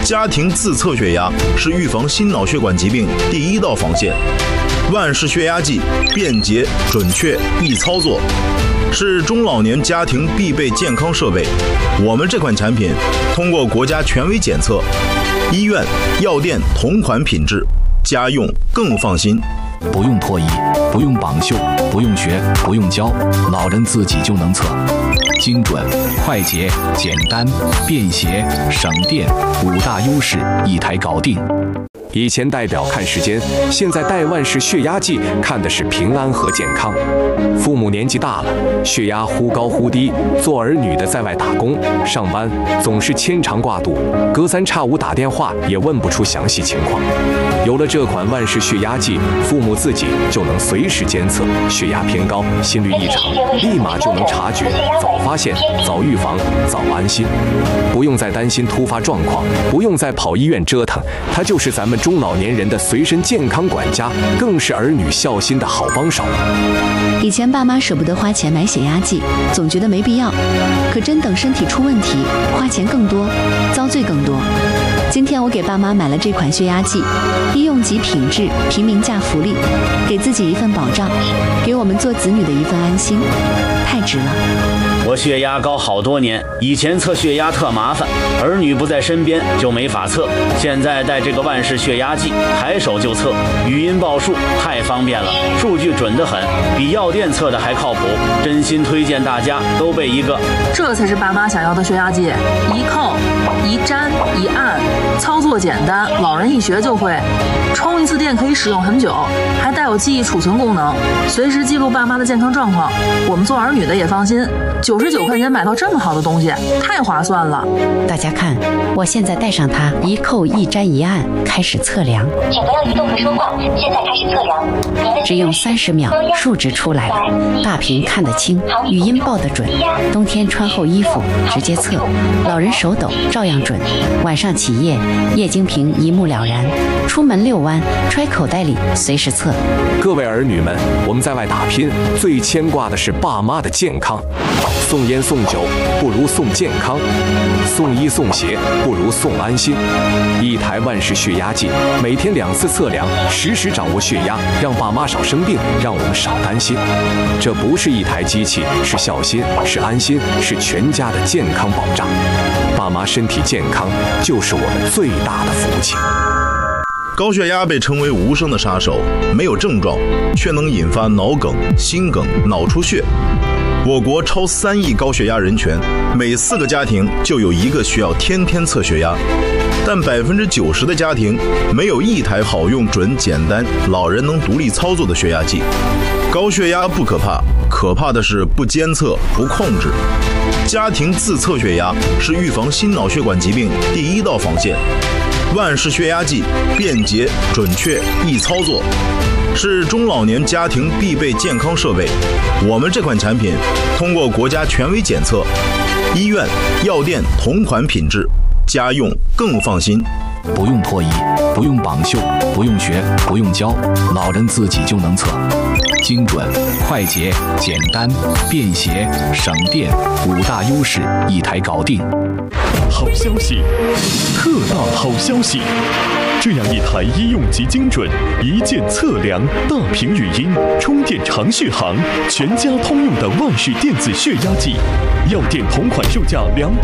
家庭自测血压是预防心脑血管疾病第一道防线。万氏血压计便捷、准确、易操作，是中老年家庭必备健康设备。我们这款产品通过国家权威检测，医院、药店同款品质，家用更放心。 不用脱衣，不用绑袖，不用学，不用教，老人自己就能测。精准、快捷、简单、便携、省电，5大优势一台搞定。 以前戴表看时间，现在戴万氏血压计看的是平安和健康。父母年纪大了，血压忽高忽低，做儿女的在外打工、上班，总是牵肠挂肚，隔三差五打电话也问不出详细情况。有了这款万氏血压计，父母自己就能随时监测血压偏高、心率异常，立马就能察觉，早发现、早预防、早安心，不用再担心突发状况，不用再跑医院折腾，它就是咱们中老年人的随身健康管家，更是儿女孝心的好帮手。 以前爸妈舍不得花钱买血压计，总觉得没必要，可真等身体出问题，花钱更多，遭罪更多。今天我给爸妈买了这款血压计，医用级品质，平民价福利，给自己一份保障，给我们做子女的一份安心，太值了。 我血压高好多年，以前测血压特麻烦，儿女不在身边就没法测。现在带这个万氏血压计，抬手就测，语音报数，太方便了，数据准得很，比药店测的还靠谱。真心推荐大家都备一个。 这才是爸妈想要的血压计，一扣、一粘、一按，操作简单，老人一学就会。充一次电可以使用很久，还带有记忆储存功能，随时记录爸妈的健康状况。我们做儿女的也放心。99块钱买到这么好的东西，太划算了！ 大家看，我现在带上它，一扣一粘一按，开始测量。 请不要移动和说话，现在开始测量。 只用30秒，数值出来了，大屏看得清，语音报得准。冬天穿厚衣服直接测，老人手抖照样准。晚上起夜，液晶屏一目了然。出门遛弯，揣口袋里随时测。 各位儿女们，我们在外打拼，最牵挂的是爸妈的健康。送烟送酒不如送健康，送衣送鞋不如送安心。一台万氏血压计，每天2次测量，实时掌握血压，让爸妈少生病，让我们少担心。这不是一台机器，是孝心，是安心，是全家的健康保障。爸妈身体健康，就是我们最大的福气。 高血压被称为无声的杀手，没有症状，却能引发脑梗、心梗、脑出血。我国超3亿高血压人群，每4个家庭就有1个需要天天测血压，但90%的家庭没有一台好用、准、简单、老人能独立操作的血压计。高血压不可怕，可怕的是不监测、不控制。家庭自测血压是预防心脑血管疾病第一道防线。万氏血压计便捷、准确、易操作，是中老年家庭必备健康设备。我们这款产品通过国家权威检测，医院、药店同款品质，家用更放心。 不用脱衣，不用绑袖，不用学，不用教，老人自己就能测。精准、快捷、简单、便携、省电，5大优势一台搞定。 好消息，特大好消息！这样一台医用级精准、一键测量、大屏语音、充电长续航、全家通用的万氏电子血压计，药店同款售价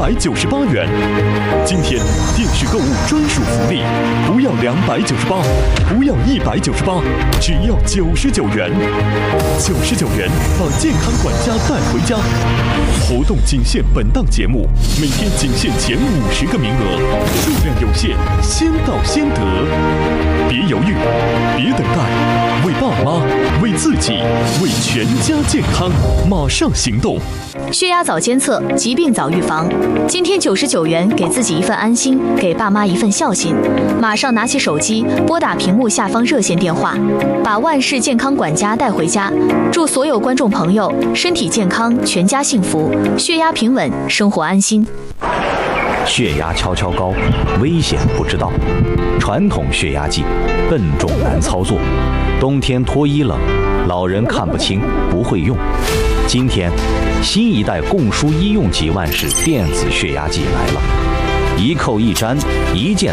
298元。今天电视购物专属福利，不要298，不要198，只要99元。99元把健康管家带回家。活动仅限本档节目，每天仅限前50个名额，数量有限，先到先得。别犹豫，别等待，为爸妈，为自己，为全家健康，马上行动！ 血压早监测，疾病早预防。今天99元，给自己一份安心，给爸妈一份孝心。马上拿起手机，拨打屏幕下方热线电话，把万氏健康管家带回家。祝所有观众朋友身体健康，全家幸福，血压平稳，生活安心。 血压悄悄高，危险不知道。传统血压计笨重难操作，冬天脱衣冷，老人看不清不会用。今天新一代供输医用级万氏电子血压计来了，一扣一粘，一键